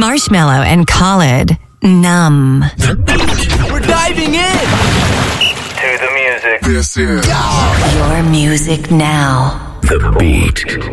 Marshmello and Khalid, Numb. We're diving in to the music. This is Your music now. The Beat.